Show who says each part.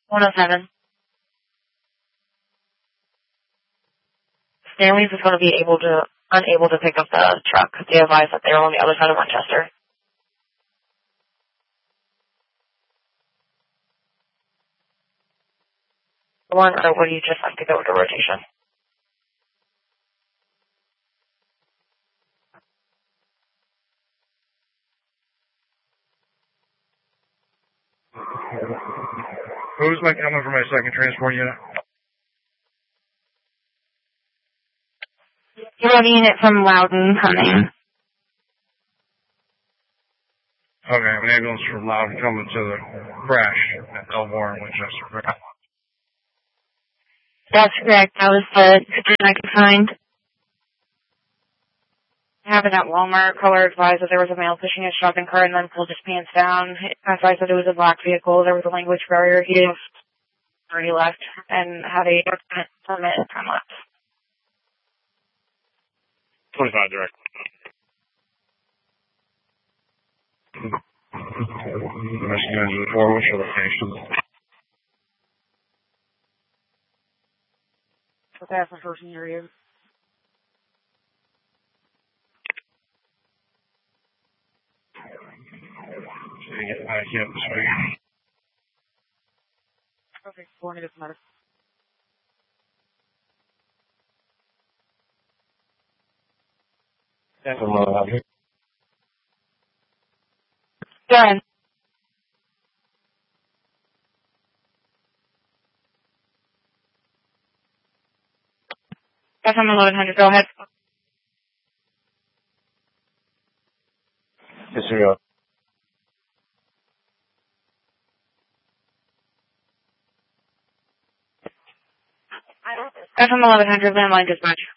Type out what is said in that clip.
Speaker 1: 107. Stanley's is going to be unable to pick up the truck. They advised that they're on the other side of Winchester. One, or would you just like to go with the rotation?
Speaker 2: Who's my coming for my second transport unit?
Speaker 1: You have a unit from Loudon coming.
Speaker 2: Okay, an ambulance from Loudon coming to the crash at Elmore in Winchester.
Speaker 1: That's correct. That was the picture I could find. Happened at Walmart. Caller advised that there was a male pushing his shopping cart and then pulled his pants down. Advised that it was a black vehicle. There was a language barrier. He already left and had a permit time lapse.
Speaker 2: 25 direct. Michigan to the 4, what's your location?
Speaker 1: Okay, that's the first interview.
Speaker 2: I can't speak.
Speaker 1: Perfect. 4 minutes matter.
Speaker 2: That's a little out here.
Speaker 1: Done. That's on 1100. Go ahead.
Speaker 2: Yes, sir.
Speaker 1: That's on 1100. Landline dispatch.